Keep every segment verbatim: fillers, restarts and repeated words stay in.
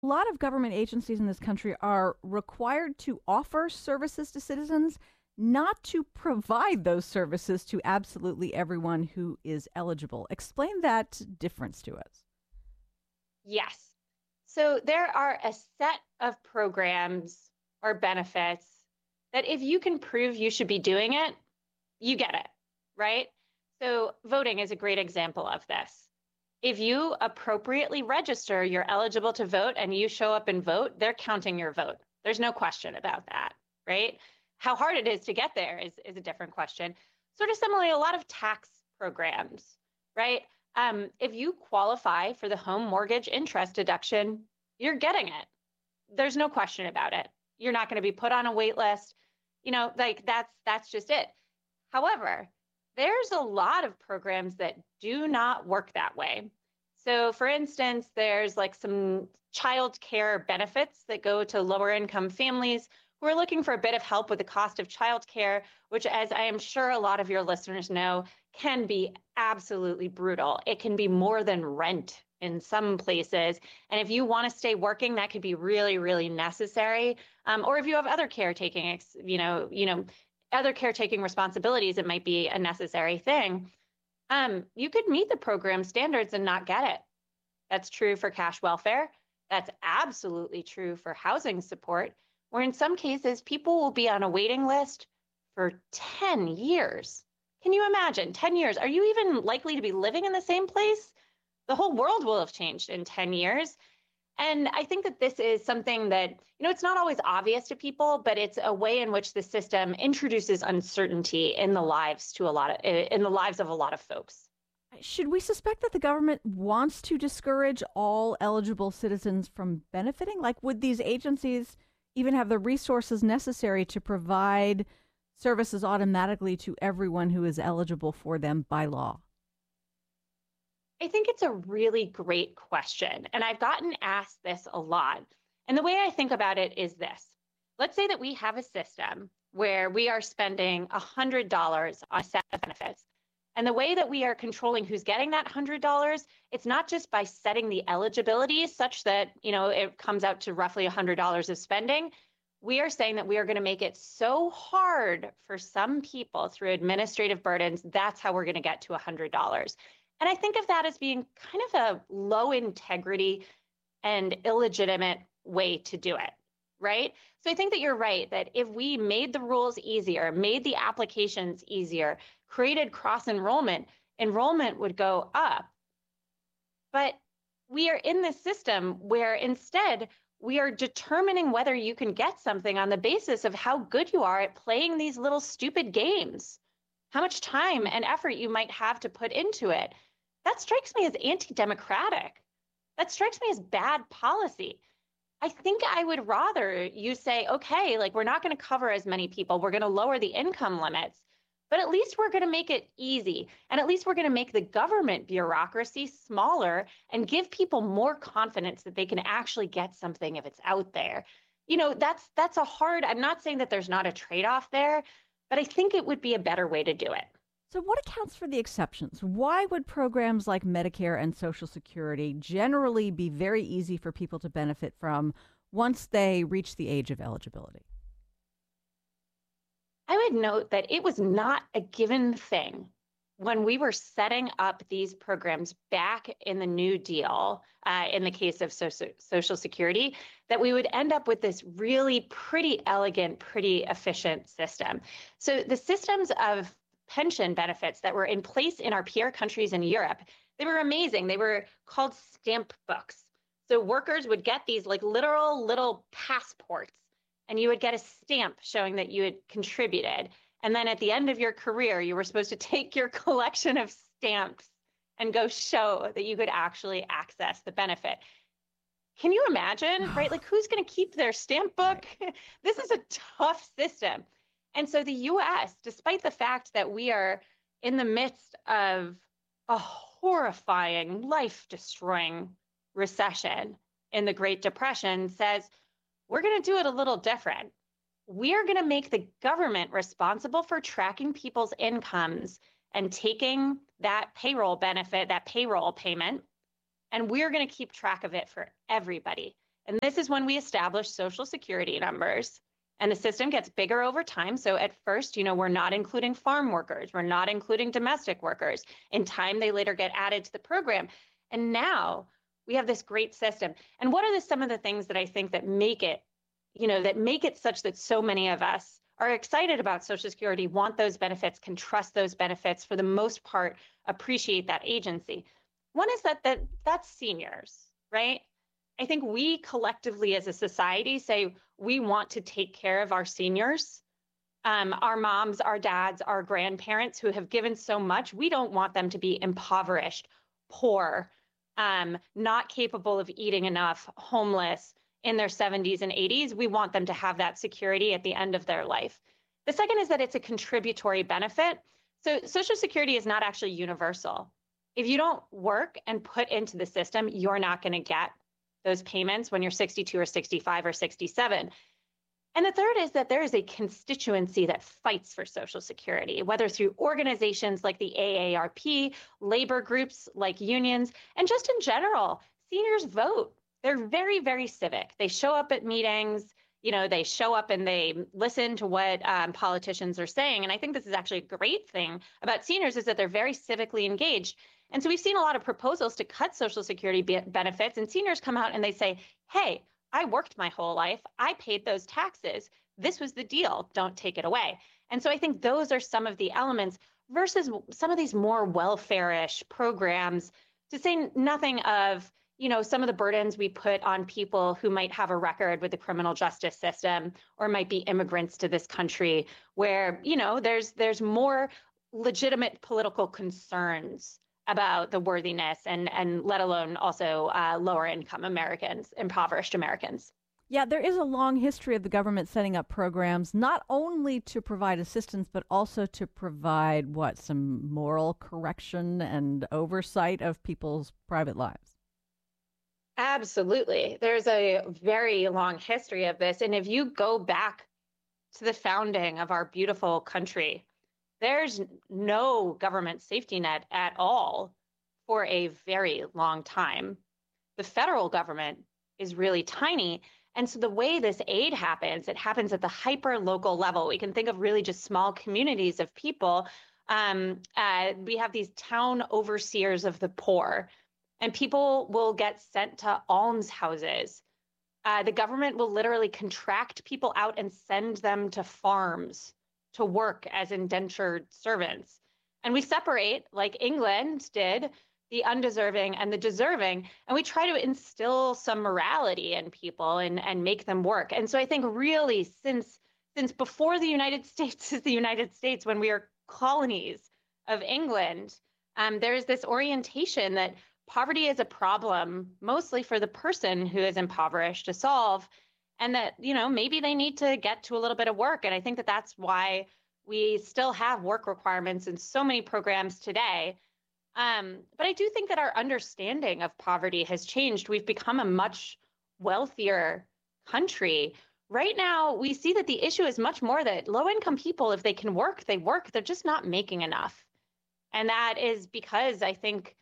A lot of government agencies in this country are required to offer services to citizens, not to provide those services to absolutely everyone who is eligible. Explain that difference to us. Yes. So there are a set of programs or benefits that if you can prove you should be doing it, you get it, right? So voting is a great example of this. If you appropriately register, you're eligible to vote and you show up and vote, they're counting your vote. There's no question about that, right? How hard it is to get there is, is a different question. Sort of similarly, a lot of tax programs, right? Um, if you qualify for the home mortgage interest deduction, you're getting it. There's no question about it. You're not going to be put on a wait list. You know, like that's that's just it. However, there's a lot of programs that do not work that way. So, for instance, there's like some child care benefits that go to lower income families who are looking for a bit of help with the cost of childcare, which, as I am sure a lot of your listeners know, can be absolutely brutal. It can be more than rent in some places. And if you want to stay working, that could be really, really necessary. Um, or if you have other caretaking, you know, you know, other caretaking responsibilities, it might be a necessary thing. Um, you could meet the program standards and not get it. That's true for cash welfare. That's absolutely true for housing support, where in some cases, people will be on a waiting list for ten years. Can you imagine ten years? Are you even likely to be living in the same place? The whole world will have changed in ten years. And I think that this is something that, you know, it's not always obvious to people, but it's a way in which the system introduces uncertainty in the lives to a lot of, in the lives of a lot of folks. Should we suspect that the government wants to discourage all eligible citizens from benefiting? Like, would these agencies even have the resources necessary to provide services automatically to everyone who is eligible for them by law? I think it's a really great question. And I've gotten asked this a lot. And the way I think about it is this. Let's say that we have a system where we are spending one hundred dollars on a set of benefits. And the way that we are controlling who's getting that one hundred dollars, it's not just by setting the eligibility such that, you know, it comes out to roughly one hundred dollars of spending. We are saying that we are going to make it so hard for some people through administrative burdens. That's how we're going to get to one hundred dollars. And I think of that as being kind of a low integrity and illegitimate way to do it, right? So I think that you're right, that if we made the rules easier, made the applications easier, created cross enrollment, enrollment would go up. But we are in this system where instead we are determining whether you can get something on the basis of how good you are at playing these little stupid games, how much time and effort you might have to put into it. That strikes me as anti-democratic. That strikes me as bad policy. I think I would rather you say, okay, like we're not going to cover as many people. We're going to lower the income limits, but at least we're going to make it easy. And at least we're going to make the government bureaucracy smaller and give people more confidence that they can actually get something if it's out there. You know, that's that's a hard, I'm not saying that there's not a trade-off there, but I think it would be a better way to do it. So, what accounts for the exceptions? Why would programs like Medicare and Social Security generally be very easy for people to benefit from once they reach the age of eligibility? I would note that it was not a given thing when we were setting up these programs back in the New Deal, uh, in the case of so- Social Security, that we would end up with this really pretty elegant, pretty efficient system. So the systems of pension benefits that were in place in our peer countries in Europe, they were amazing. They were called stamp books. So workers would get these like literal little passports, and you would get a stamp showing that you had contributed. And then at the end of your career, you were supposed to take your collection of stamps and go show that you could actually access the benefit. Can you imagine, right? Like, who's going to keep their stamp book? This is a tough system. And so the U S, despite the fact that we are in the midst of a horrifying, life-destroying recession in the Great Depression, says, we're going to do it a little different. We are going to make the government responsible for tracking people's incomes and taking that payroll benefit, that payroll payment, and we're going to keep track of it for everybody. And this is when we establish Social Security numbers. And the system gets bigger over time. So at first, you know, we're not including farm workers. We're not including domestic workers. In time, they later get added to the program. And now we have this great system. And what are the, some of the things that I think that make it, you know, that make it such that so many of us are excited about Social Security, want those benefits, can trust those benefits, for the most part, appreciate that agency? One is that, that that's seniors, right? I think we collectively as a society say we want to take care of our seniors, um, our moms, our dads, our grandparents who have given so much. We don't want them to be impoverished, poor, um, not capable of eating enough, homeless in their seventies and eighties. We want them to have that security at the end of their life. The second is that it's a contributory benefit. So Social Security is not actually universal. If you don't work and put into the system, you're not going to get those payments when you're sixty-two or sixty-five or sixty-seven. And the third is that there is a constituency that fights for Social Security, whether through organizations like the A A R P, labor groups like unions, and just in general, seniors vote. They're very, very civic. They show up at meetings, you know, they show up and they listen to what um, politicians are saying. And I think this is actually a great thing about seniors, is that they're very civically engaged. And so we've seen a lot of proposals to cut Social Security be- benefits, and seniors come out and they say, hey, I worked my whole life. I paid those taxes. This was the deal. Don't take it away. And so I think those are some of the elements versus some of these more welfare-ish programs, to say nothing of, you know, some of the burdens we put on people who might have a record with the criminal justice system or might be immigrants to this country, where, you know, there's there's more legitimate political concerns about the worthiness and, and let alone also uh, lower income Americans, impoverished Americans. Yeah, there is a long history of the government setting up programs not only to provide assistance, but also to provide what, some moral correction and oversight of people's private lives. Absolutely. There's a very long history of this. And if you go back to the founding of our beautiful country, there's no government safety net at all for a very long time. The federal government is really tiny. And so the way this aid happens, it happens at the hyper local level. We can think of really just small communities of people. Um, uh, we have these town overseers of the poor, and people will get sent to almshouses. Uh, the government will literally contract people out and send them to farms to work as indentured servants. And we separate, like England did, the undeserving and the deserving, and we try to instill some morality in people and, and make them work. And so I think really since, since before the United States is the United States, when we are colonies of England, um, there's this orientation that poverty is a problem mostly for the person who is impoverished to solve, and that, you know, maybe they need to get to a little bit of work. And I think that that's why we still have work requirements in so many programs today. Um, but I do think that our understanding of poverty has changed. We've become a much wealthier country. Right now, we see that the issue is much more that low-income people, if they can work, they work. They're just not making enough. And that is because I think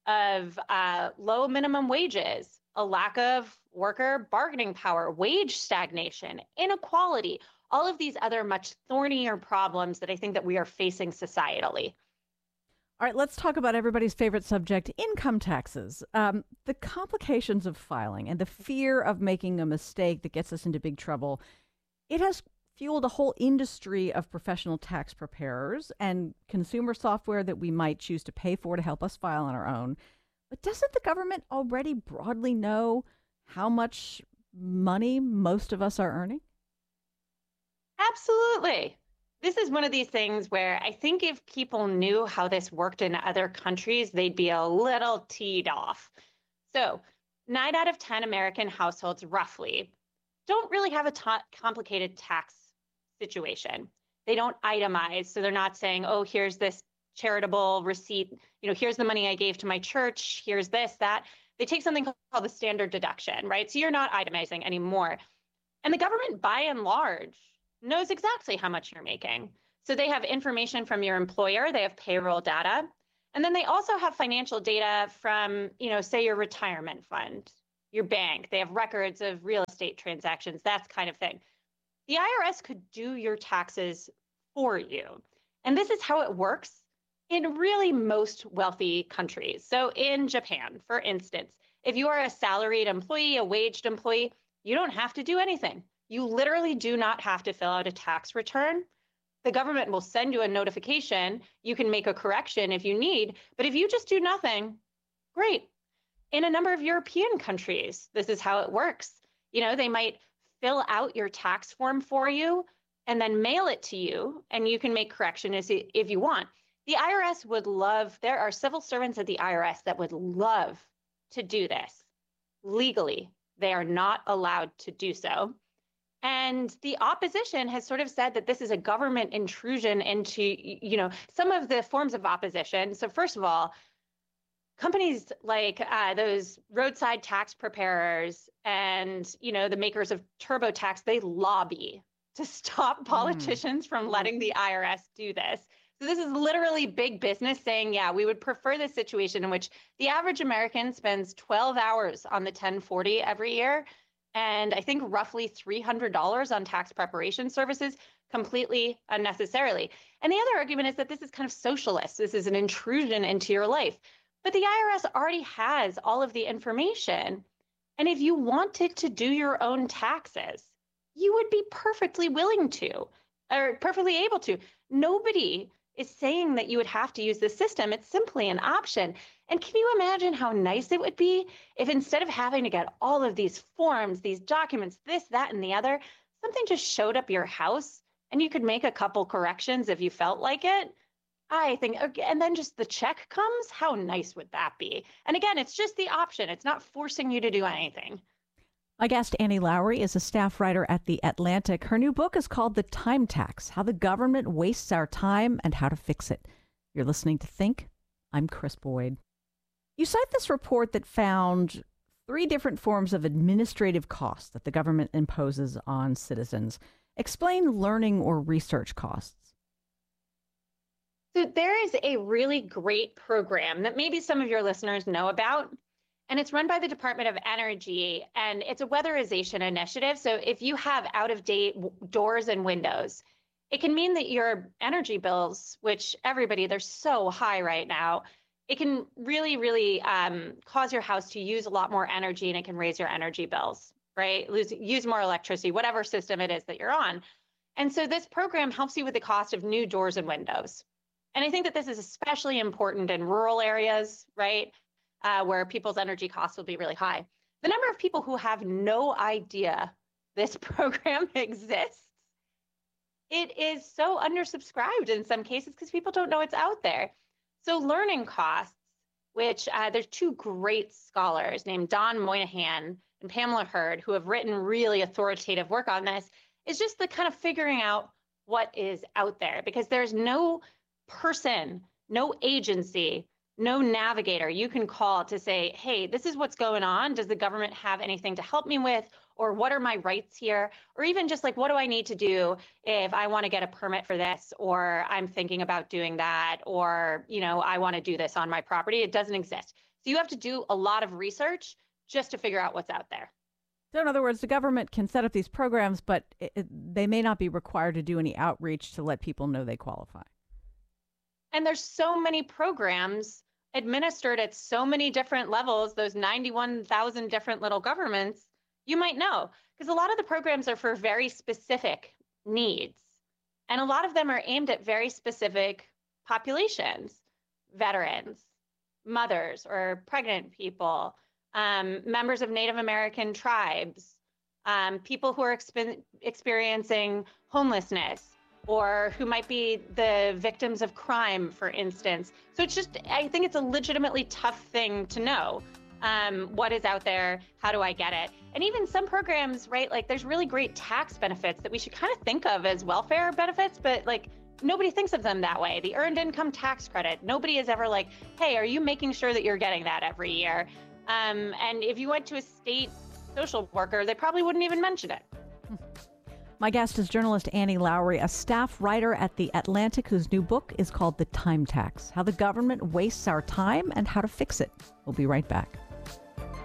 of uh, low minimum wages, a lack of worker bargaining power, wage stagnation, inequality, all of these other much thornier problems that I think that we are facing societally. All right, let's talk about everybody's favorite subject, income taxes. Um, the complications of filing and the fear of making a mistake that gets us into big trouble, it has fueled a whole industry of professional tax preparers and consumer software that we might choose to pay for to help us file on our own. But doesn't the government already broadly know how much money most of us are earning? Absolutely. This is one of these things where I think if people knew how this worked in other countries, they'd be a little teed off. So nine out of ten American households, roughly, don't really have a t- complicated tax situation. They don't itemize. So they're not saying, oh, here's this charitable receipt. You know, here's the money I gave to my church. Here's this, that. They take something called the standard deduction, right? So you're not itemizing anymore. And the government, by and large, knows exactly how much you're making. So they have information from your employer, they have payroll data, and then they also have financial data from, you know, say your retirement fund, your bank. They have records of real estate transactions, that kind of thing. The I R S could do your taxes for you. And this is how it works in really most wealthy countries. So in Japan, for instance, if you are a salaried employee, a waged employee, you don't have to do anything. You literally do not have to fill out a tax return. The government will send you a notification. You can make a correction if you need, but if you just do nothing, great. In a number of European countries, this is how it works. You know, they might fill out your tax form for you and then mail it to you, and you can make corrections if you want. The I R S would love, there are civil servants at the I R S that would love to do this legally. They are not allowed to do so. And the opposition has sort of said that this is a government intrusion into, you know, some of the forms of opposition. So first of all, companies like uh, those roadside tax preparers and, you know, the makers of TurboTax, they lobby to stop politicians mm. from letting the I R S do this. So this is literally big business saying, yeah, we would prefer the situation in which the average American spends twelve hours on the ten forty every year, and I think roughly three hundred dollars on tax preparation services, completely unnecessarily. And the other argument is that this is kind of socialist. This is an intrusion into your life. But the I R S already has all of the information. And if you wanted to do your own taxes, you would be perfectly willing to, or perfectly able to. Nobody is saying that you would have to use this system. It's simply an option. And can you imagine how nice it would be if instead of having to get all of these forms, these documents, this, that, and the other, something just showed up your house and you could make a couple corrections if you felt like it? I think, and then just the check comes, how nice would that be? And again, it's just the option. It's not forcing you to do anything. My guest, Annie Lowrey, is a staff writer at The Atlantic. Her new book is called The Time Tax: How the Government Wastes Our Time and How to Fix It. You're listening to Think. I'm Chris Boyd. You cite this report that found three different forms of administrative costs that the government imposes on citizens. Explain learning or research costs. So there is a really great program that maybe some of your listeners know about, and it's run by the Department of Energy, and it's a weatherization initiative. So if you have out-of-date doors and windows, it can mean that your energy bills, which everybody, they're so high right now, it can really, really um, cause your house to use a lot more energy, and it can raise your energy bills, right? Lose, use more electricity, whatever system it is that you're on. And so this program helps you with the cost of new doors and windows. And I think that this is especially important in rural areas, right, uh, where people's energy costs will be really high. The number of people who have no idea this program exists, it is so undersubscribed in some cases because people don't know it's out there. So learning costs, which uh, there's two great scholars named Don Moynihan and Pamela Hurd who have written really authoritative work on this, is just the kind of figuring out what is out there, because there's no person, no agency, no navigator you can call to say, hey, this is what's going on. Does the government have anything to help me with? Or what are my rights here? Or even just like, what do I need to do if I want to get a permit for this, or I'm thinking about doing that, or, you know, I want to do this on my property? It doesn't exist. So you have to do a lot of research just to figure out what's out there. So in other words, the government can set up these programs, but it, it, they may not be required to do any outreach to let people know they qualify. And there's so many programs administered at so many different levels, those ninety-one thousand different little governments, you might know, because a lot of the programs are for very specific needs. And a lot of them are aimed at very specific populations, veterans, mothers or pregnant people, um, members of Native American tribes, um, people who are exp- experiencing homelessness, or who might be the victims of crime, for instance. So it's just, I think it's a legitimately tough thing to know. Um, what is out there? How do I get it? And even some programs, right, like there's really great tax benefits that we should kind of think of as welfare benefits, but like nobody thinks of them that way. The earned income tax credit, nobody is ever like, hey, are you making sure that you're getting that every year? Um, and if you went to a state social worker, they probably wouldn't even mention it. My guest is journalist Annie Lowrey, a staff writer at The Atlantic, whose new book is called The Time Tax: How the Government Wastes Our Time and How to Fix It. We'll be right back.